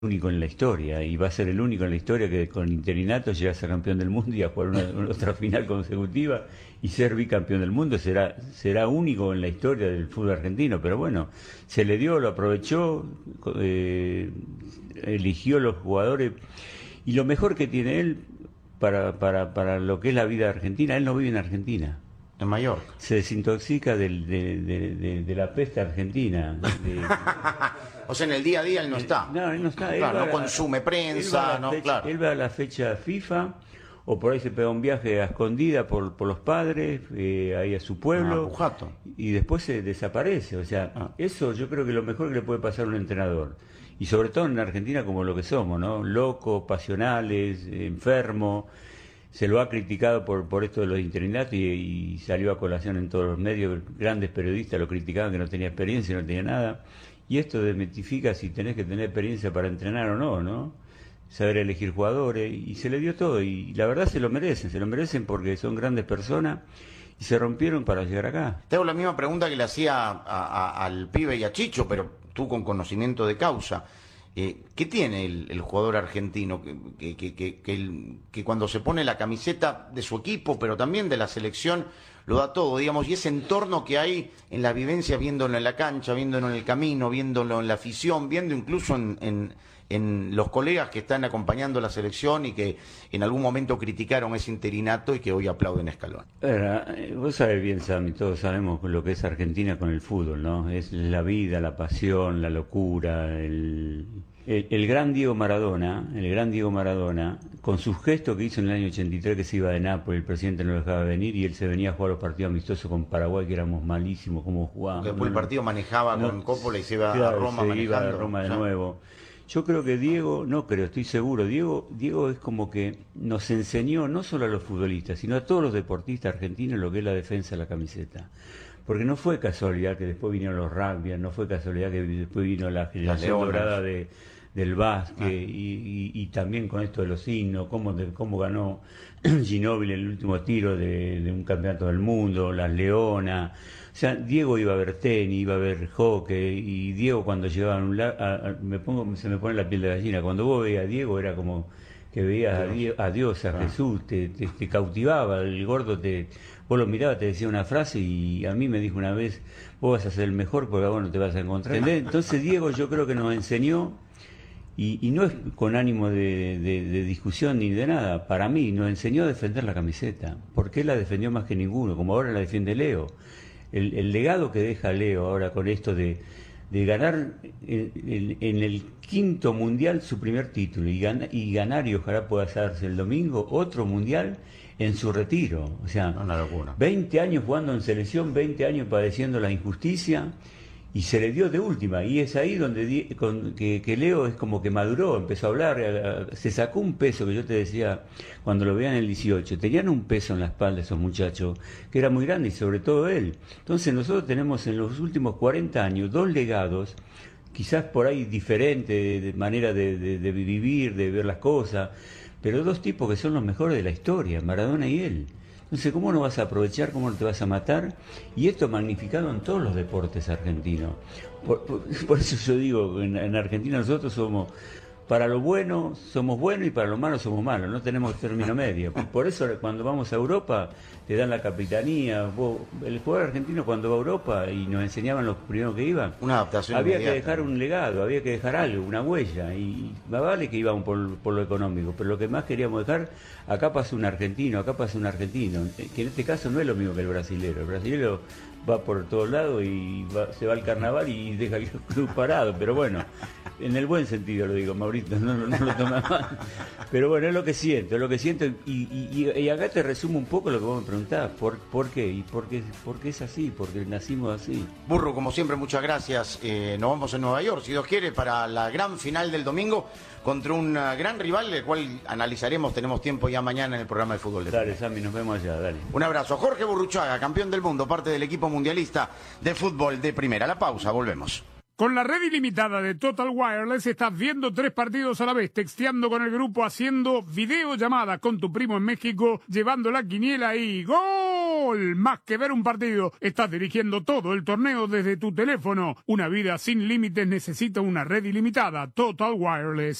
único en la historia, y va a ser el único en la historia que con interinato llega a ser campeón del mundo y a jugar otra final consecutiva y ser bicampeón del mundo. Será único en la historia del fútbol argentino, pero bueno, se le dio, lo aprovechó, eligió los jugadores, y lo mejor que tiene él para lo que es la vida argentina, él no vive en Argentina. En Mallorca. Se desintoxica de la peste argentina. O sea, en el día a día él no está. No, él no está. Claro, no consume prensa, no, claro. Él va a la fecha FIFA, o por ahí se pega un viaje a escondida por los padres, ahí a su pueblo, Pujato. y después se desaparece. O sea, eso yo creo que es lo mejor que le puede pasar a un entrenador. Y sobre todo en Argentina como lo que somos, ¿no? Locos, pasionales, enfermos. Se lo ha criticado por esto de los interinatos y salió a colación en todos los medios. Grandes periodistas lo criticaban, que no tenía experiencia, no tenía nada. Y esto desmitifica si tenés que tener experiencia para entrenar o no, ¿no? Saber elegir jugadores, y se le dio todo. Y la verdad se lo merecen porque son grandes personas y se rompieron para llegar acá. Te hago la misma pregunta que le hacía al pibe y a Chicho, pero tú con conocimiento de causa. ¿Qué tiene el jugador argentino que cuando se pone la camiseta de su equipo, pero también de la selección, lo da todo, digamos, y ese entorno que hay en la vivencia, viéndolo en la cancha, viéndolo en el camino, viéndolo en la afición, viendo incluso en los colegas que están acompañando la selección y que en algún momento criticaron ese interinato y que hoy aplauden a Scaloni? Vos sabés bien, Sammy, todos sabemos lo que es Argentina con el fútbol, ¿no? Es la vida, la pasión, la locura, el gran Diego Maradona, con sus gestos que hizo en el año 83, que se iba de Nápoles, el presidente no lo dejaba venir y él se venía a jugar los partidos amistosos con Paraguay, que éramos malísimos, cómo jugábamos. Después el partido manejaba con Coppola y se iba a Roma manejando. Iba a Roma de nuevo. Yo creo que Diego, estoy seguro, Diego es como que nos enseñó no solo a los futbolistas, sino a todos los deportistas argentinos lo que es la defensa de la camiseta. Porque no fue casualidad que después vinieron los rugby, no fue casualidad que después vino la generación dorada del básquet, y también con esto de los himnos, cómo ganó Ginóbili el último tiro de un campeonato del mundo, las Leonas. O sea, Diego iba a ver tenis, iba a ver hockey, y Diego cuando llegaba a un lado, se me pone la piel de gallina. Cuando vos veías a Diego era como que veías a Dios, a Jesús, te cautivaba, el gordo vos lo mirabas, te decía una frase, y a mí me dijo una vez, vos vas a ser el mejor porque vos no te vas a encontrar. ¿Entendés? Entonces Diego yo creo que nos enseñó, y no es con ánimo de discusión ni de nada, para mí nos enseñó a defender la camiseta, porque él la defendió más que ninguno, como ahora la defiende Leo. El legado que deja Leo ahora con esto de ganar en el 5º mundial su primer título y ganar, y ojalá pueda hacerse el domingo otro mundial en su retiro. O sea, una locura. 20 años jugando en selección, 20 años padeciendo la injusticia, y se le dio de última, y es ahí donde que Leo es como que maduró, empezó a hablar, se sacó un peso que yo te decía cuando lo veían en el 18, tenían un peso en la espalda esos muchachos, que era muy grande, y sobre todo él. Entonces nosotros tenemos en los últimos 40 años 2 legados, quizás por ahí diferentes de manera de vivir, de ver las cosas, pero 2 tipos que son los mejores de la historia, Maradona y él. Entonces, ¿cómo no vas a aprovechar? ¿Cómo no te vas a matar? Y esto magnificado en todos los deportes argentinos. Por eso yo digo, en Argentina nosotros somos, para lo bueno somos buenos y para lo malo somos malos, no tenemos término medio. Por eso cuando vamos a Europa te dan la capitanía. El jugador argentino cuando va a Europa, y nos enseñaban los primeros que iban, una adaptación había inmediata. Que dejar un legado, había que dejar algo, una huella, y más vale que íbamos por lo económico, pero lo que más queríamos dejar, acá pasa un argentino, que en este caso no es lo mismo que el brasilero va por todos lados y se va al carnaval y deja el club parado, pero bueno, en el buen sentido lo digo, Maurito, no lo tomas mal, pero bueno, es lo que siento, y acá te resumo un poco lo que vos me preguntás, ¿por qué? ¿Y por qué es así? Porque nacimos así. Burro, como siempre, muchas gracias. Nos vamos en Nueva York, si Dios quiere, para la gran final del domingo contra un gran rival, del cual analizaremos, tenemos tiempo ya mañana en el programa de fútbol de Dale, Sammy, nos vemos allá, dale. Un abrazo. Jorge Burruchaga, campeón del mundo, parte del equipo mundialista de fútbol de primera. La pausa, volvemos. Con la red ilimitada de Total Wireless estás viendo 3 partidos a la vez, texteando con el grupo, haciendo videollamada con tu primo en México, llevando la quiniela y ¡gol! gol. Más que ver un partido, estás dirigiendo todo el torneo desde tu teléfono. Una vida sin límites necesita una red ilimitada. Total Wireless.